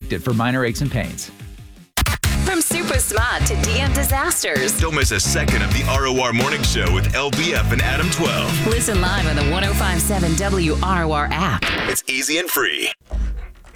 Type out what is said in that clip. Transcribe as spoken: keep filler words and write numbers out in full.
for minor aches and pains. From Super Smart to D M Disasters. Don't miss a second of the R O R Morning Show with L B F and Adam twelve. Listen live on the one oh five point seven W R O R app. It's easy and free.